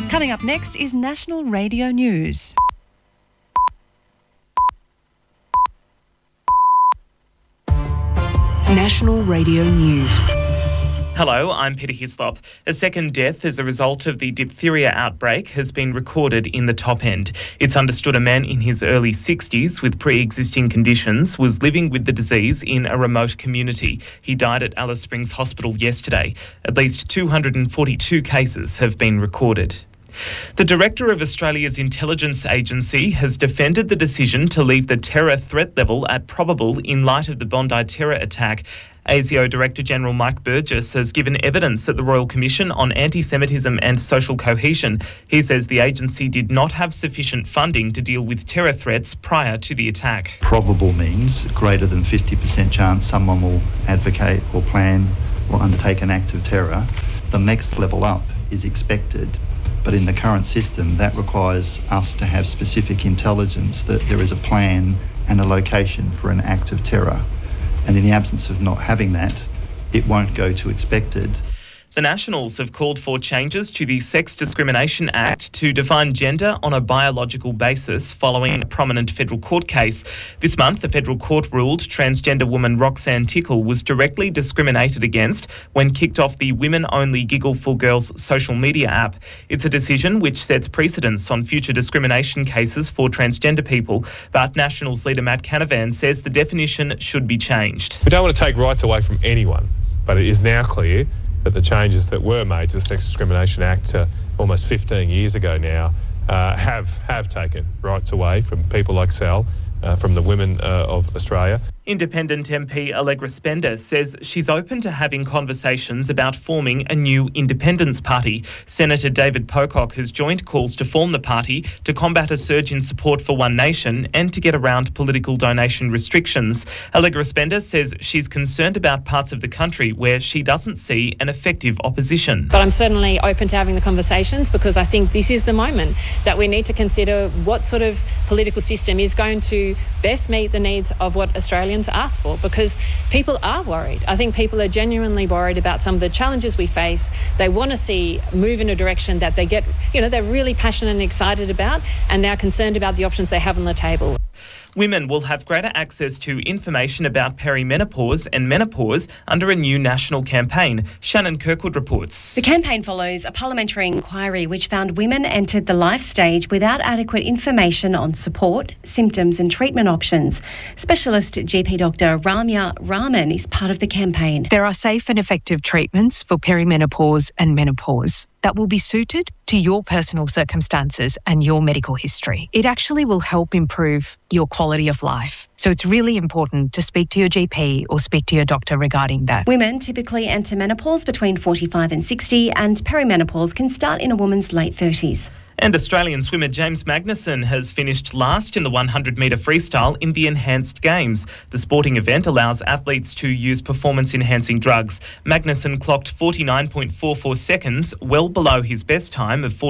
Coming up next is National Radio News. National Radio News. Hello, I'm Peter Hislop. A second death as a result of the diphtheria outbreak has been recorded in the Top End. It's understood a man in his early 60s with pre-existing conditions was living with the disease in a remote community. He died at Alice Springs Hospital yesterday. At least 242 cases have been recorded. The Director of Australia's Intelligence Agency has defended the decision to leave the terror threat level at probable in light of the Bondi terror attack. ASIO Director General Mike Burgess has given evidence at the Royal Commission on Anti-Semitism and Social Cohesion. He says the agency did not have sufficient funding to deal with terror threats prior to the attack. Probable means greater than 50% chance someone will advocate or plan or undertake an act of terror. The next level up is expected. But in the current system, that requires us to have specific intelligence that there is a plan and a location for an act of terror. And in the absence of not having that, it won't go to expected. The Nationals have called for changes to the Sex Discrimination Act to define gender on a biological basis following a prominent federal court case. This month, the federal court ruled transgender woman Roxanne Tickle was directly discriminated against when kicked off the women-only Giggle for Girls social media app. It's a decision which sets precedents on future discrimination cases for transgender people, but Nationals leader Matt Canavan says the definition should be changed. We don't want to take rights away from anyone, but it is now clear that the changes that were made to the Sex Discrimination Act almost 15 years ago now have taken rights away from people like Sal, from the women of Australia. Independent MP Allegra Spender says she's open to having conversations about forming a new independence party. Senator David Pocock has joined calls to form the party to combat a surge in support for One Nation and to get around political donation restrictions. Allegra Spender says she's concerned about parts of the country where she doesn't see an effective opposition. But I'm certainly open to having the conversations because I think this is the moment that we need to consider what sort of political system is going to best meet the needs of what Australians ask for, because people are worried. I think people are genuinely worried about some of the challenges we face. They want to see move in a direction that they get, they're really passionate and excited about, and they're concerned about the options they have on the table. Women will have greater access to information about perimenopause and menopause under a new national campaign. Shannon Kirkwood reports. The campaign follows a parliamentary inquiry which found women entered the life stage without adequate information on support, symptoms and treatment options. Specialist GP Dr Ramya Raman is part of the campaign. There are safe and effective treatments for perimenopause and menopause that will be suited to your personal circumstances and your medical history. It actually will help improve your quality of life. So it's really important to speak to your GP or speak to your doctor regarding that. Women typically enter menopause between 45 and 60, and perimenopause can start in a woman's late 30s. And Australian swimmer James Magnussen has finished last in the 100-metre freestyle in the Enhanced Games. The sporting event allows athletes to use performance-enhancing drugs. Magnussen clocked 49.44 seconds, well below his best time of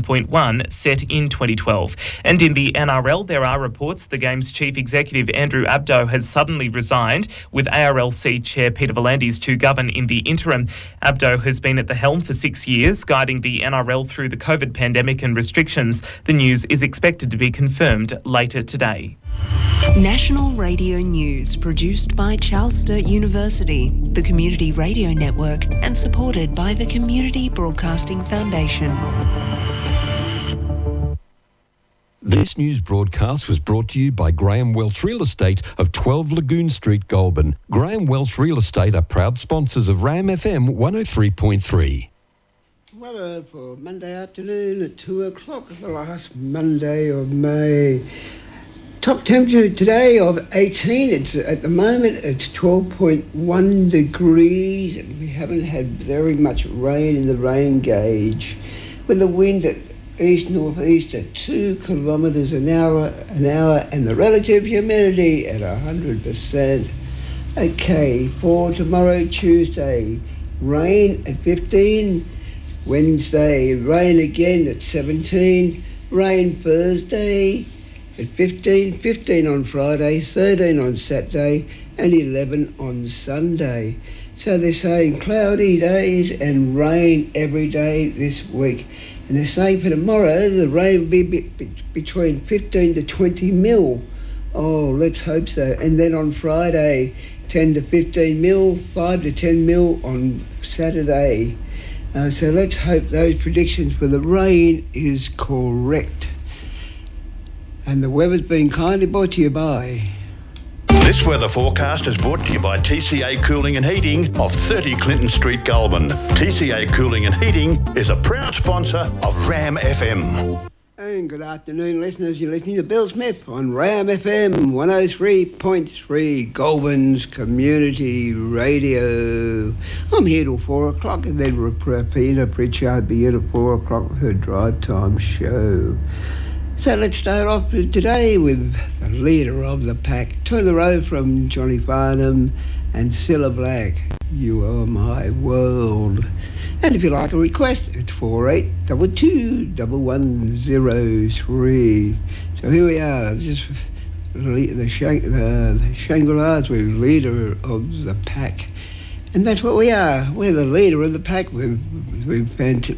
47.1 set in 2012. And in the NRL, there are reports the game's chief executive Andrew Abdo has suddenly resigned, with ARLC chair Peter V'landys to govern in the interim. Abdo has been at the helm for 6 years, guiding the NRL through the COVID pandemic and restrictions. The news is expected to be confirmed later today. National Radio News, produced by Charles Sturt University, the Community Radio Network, and supported by the Community Broadcasting Foundation. This news broadcast was brought to you by Graham Welch Real Estate of 12 Lagoon Street, Goulburn. Graham Welch Real Estate are proud sponsors of RAM FM 103.3. Weather for Monday afternoon at 2 o'clock, the last Monday of May. Top temperature today of 18. At the moment it's 12.1 degrees. We haven't had very much rain in the rain gauge, with the wind at east-northeast at 2 kilometres an hour, and the relative humidity at 100%. Okay, for tomorrow, Tuesday, rain at 15. Wednesday, rain again at 17. Rain Thursday at 15. 15 on Friday, 13 on Saturday, and 11 on Sunday. So they're saying cloudy days and rain every day this week. And they're saying for tomorrow the rain will be between 15 to 20 mil. Oh, let's hope so. And then on Friday, 10 to 15 mil, 5 to 10 mil on Saturday. So let's hope those predictions for the rain is correct. And the weather's been kindly brought to you by... This weather forecast is brought to you by TCA Cooling and Heating of 30 Clinton Street, Goulburn. TCA Cooling and Heating is a proud sponsor of RAM FM. And good afternoon, listeners. You're listening to Bill Smith on RAM FM 103.3, Goulburn's Community Radio. I'm here till 4 o'clock, and then Rapina Pritchard will be here till 4 o'clock with her drive time show. So let's start off today with the leader of the pack, To the Road from Johnny Farnham and Cilla Black, You Are My World. And if you like a request, it's 48221103. So here we are, just the Shangri-Las with leader of the pack. And that's what we are. We're the leader of the pack. We've